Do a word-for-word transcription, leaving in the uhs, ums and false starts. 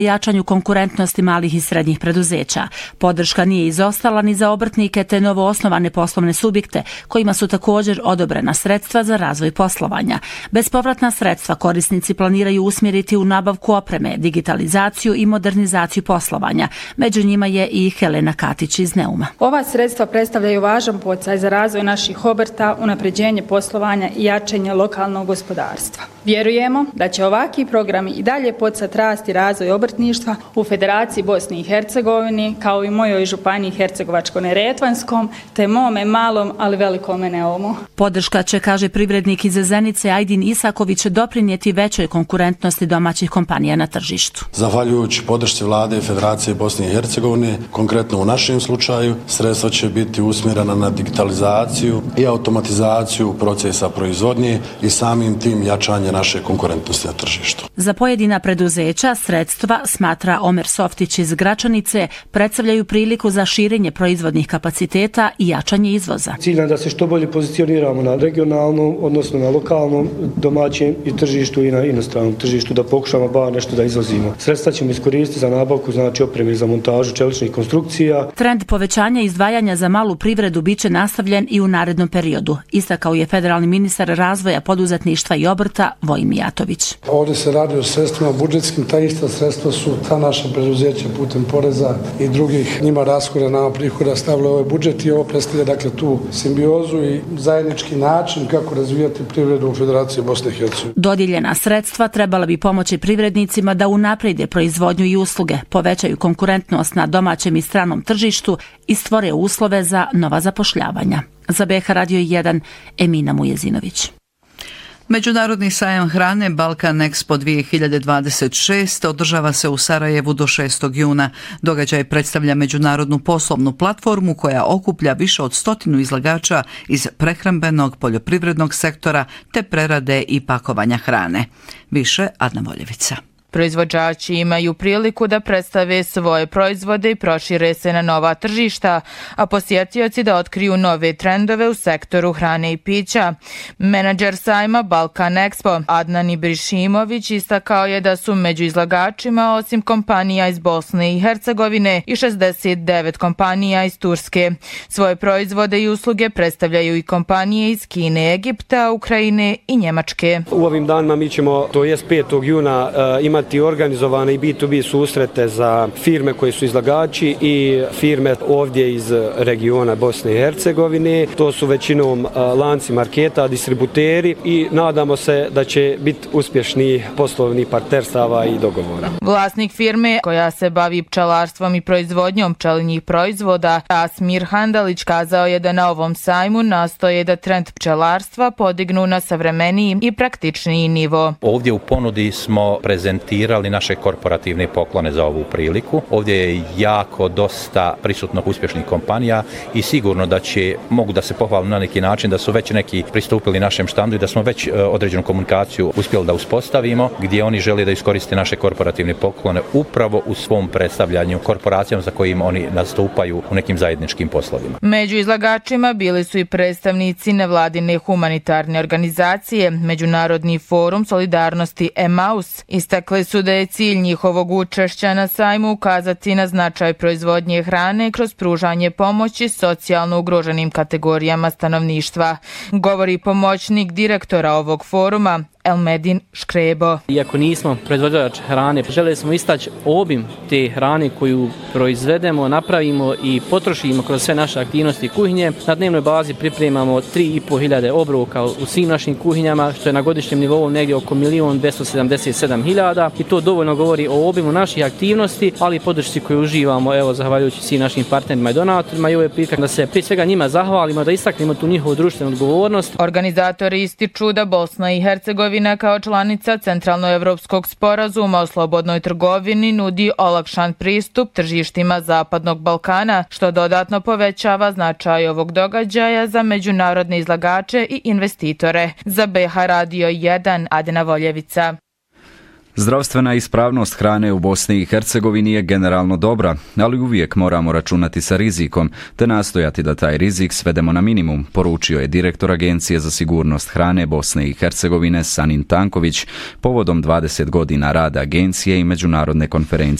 jačanju konkurentnosti malih i srednjih preduzeća. Podrška nije izostala ni za obrtnike te novoosnovane poslovne subjekte, kojima su također odobrena sredstva za razvoj poslovanja. Bespovratna sredstva korisnici planiraju usmjeriti u nabavku opreme, digitalizaciju i modernizaciju poslovanja. Među njima je i Helena Katić iz Neuma. Ova sredstva predstavljaju važan poticaj za razvoj naših obrta, unapređenje poslovanja i jačanje lokalnog gospodarstva. Vjerujemo da će ovakvi programi i dalje poticati rast i razvoj obrtništva u Federaciji Bosne i Hercegovine, kao i mojoj županiji Hercegovačko-neretvanskom, te mome malom, ali velikome Neumu. Podrška će, kaže privrednik iz Zenice Ajdin Isaković, doprinijeti većoj konkurentnosti domaćih kompanija na tržištu. Zahvaljujući podršci vlade Federacije Bosne i Hercegovine, konkretno u našem slučaju, sredstva će biti usmjerena na digitalizaciju i automatizaciju procesa proizvodnje i samim tim jačanje naše konkurentnosti na tržištu. Za pojedina preduzeća sredstva, smatra Omer Softić iz Gračanice, predstavljaju priliku za širenje proizvodnih kapaciteta i jačanje izvoza. Cilj je da se što bolje pozicioniramo na regionalnom, odnosno na lokalnom, domaćem i tržištu i na inostranom tržištu, da pokušamo bar nešto da izvozimo. Sredstva ćemo iskoristiti za nabavku, znači opreme za montažu čeličnih konstrukcija. Trend povećanja izdvajanja za malu privredu biće nastavljen i u narednom periodu, istakao je federalni ministar razvoja, poduzetništva i obrta Vojin Mijatović. Ovdje se radi o sredstvima budžetskim, ta ista sredstva su ta naša preduzeća putem poreza i drugih njima rashoda, nama prihoda stavili ovaj budžet i ovo predstavlja dakle tu simbiozu i zajednički način kako razvijati privredu u Federaciji Bosne i Hercegovine. Dodijeljena sredstva trebala bi pomoći privrednicima da unaprede proizvodnju i usluge, povećaju konkurentnost na domaćem i stranom tržištu i stvore uslove za nova zapošljavanja. Za B H Radio jedan, Emina Mujezinović. Međunarodni sajam hrane Balkan Expo dvije hiljade dvadeset šest održava se u Sarajevu do šestog juna. Događaj predstavlja međunarodnu poslovnu platformu koja okuplja više od stotinu izlagača iz prehrambenog, poljoprivrednog sektora te prerade i pakovanja hrane. Više Adna Voljevica. Proizvođači imaju priliku da predstave svoje proizvode i prošire se na nova tržišta, a posjetioci da otkriju nove trendove u sektoru hrane i pića. Menadžer sajma Balkan Expo Adnan Ibrišimović istakao je da su među izlagačima osim kompanija iz Bosne i Hercegovine i šezdeset devet kompanija iz Turske. Svoje proizvode i usluge predstavljaju i kompanije iz Kine, Egipta, Ukrajine i Njemačke. U ovim danima mi ćemo, to jest petog juna, uh, imati organizovane i B to B susrete za firme koji su izlagači i firme ovdje iz regiona Bosne i Hercegovine. To su većinom lanci marketa, distributeri i nadamo se da će biti uspješni poslovni partnerstava i dogovora. Vlasnik firme koja se bavi pčelarstvom i proizvodnjom pčelinjih proizvoda, Asmir Handalić, kazao je da na ovom sajmu nastoje da trend pčelarstva podignu na savremeniji i praktičniji nivo. Ovdje u ponudi smo prezentirali naše korporativne poklone za ovu priliku. Ovdje je jako dosta prisutnog uspješnih kompanija i sigurno da će, mogu da se pohvalim na neki način, da su već neki pristupili našem štandu i da smo već određenu komunikaciju uspjeli da uspostavimo, gdje oni žele da iskoriste naše korporativne poklone upravo u svom predstavljanju korporacijama za kojim oni nastupaju u nekim zajedničkim poslovima. Među izlagačima bili su i predstavnici nevladine humanitarne organizacije, Međunarodni forum solidarnosti Emaus. Istakli su da je cilj njihovog učešća na sajmu ukazati na značaj proizvodnje hrane kroz pružanje pomoći socijalno ugroženim kategorijama stanovništva. Govori pomoćnik direktora ovog foruma, Elmedin Škrebo. Iako nismo proizvođač hrane, želeli smo istaći obim te hrane koju proizvedemo, napravimo i potrošimo kroz sve naše aktivnosti kuhinje. Na dnevnoj bazi pripremamo tri i pol hiljade obroka u svim našim kuhinjama, što je na godišnjem nivou negdje oko milion dvjesto sedamdeset sedam hiljada i to dovoljno govori o obimu naših aktivnosti, ali i podršci koju uživamo, evo, zahvaljujući svim našim partnerima i donatorima i ovo je prilika da se prije svega njima zahvalimo, da istaknemo tu njihovu društvenu odgovornost. Organizatori ističu da Bosna i Hercegovina kao članica Centralnoevropskog sporazuma o slobodnoj trgovini nudi olakšan pristup tržištima Zapadnog Balkana, što dodatno povećava značaj ovog događaja za međunarodne izlagače i investitore. Za B H Radio jedan, Adena Voljevica. Zdravstvena ispravnost hrane u Bosni i Hercegovini je generalno dobra, ali uvijek moramo računati sa rizikom, te nastojati da taj rizik svedemo na minimum, poručio je direktor Agencije za sigurnost hrane Bosne i Hercegovine Sanin Tanković povodom dvadeset godina rada agencije i međunarodne konferencije